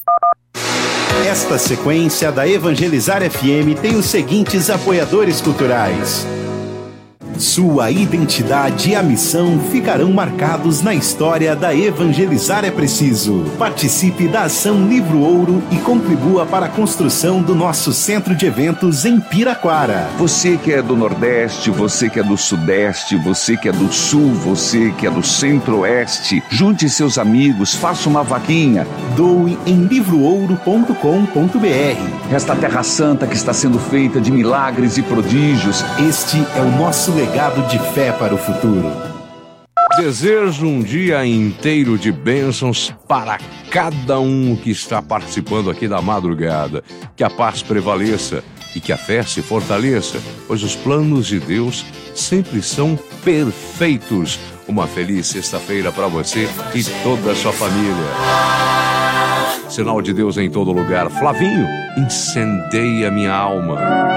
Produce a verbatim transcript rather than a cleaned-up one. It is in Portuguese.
Esta sequência da Evangelizar F M tem os seguintes apoiadores culturais. Sua identidade e a missão ficarão marcados na história da Evangelizar é Preciso. Participe da ação Livro Ouro e contribua para a construção do nosso centro de eventos em Piraquara. Você que é do Nordeste, você que é do Sudeste, você que é do Sul, você que é do Centro-Oeste, junte seus amigos, faça uma vaquinha. Doe em livro ouro ponto com ponto b r. Esta terra santa que está sendo feita de milagres e prodígios. Este é o nosso legado de fé para o futuro. Desejo um dia inteiro de bênçãos para cada um que está participando aqui da madrugada. Que a paz prevaleça e que a fé se fortaleça, pois os planos de Deus sempre são perfeitos. Uma feliz sexta-feira para você e toda a sua família. Sinal de Deus em todo lugar. Flavinho, incendeia minha alma.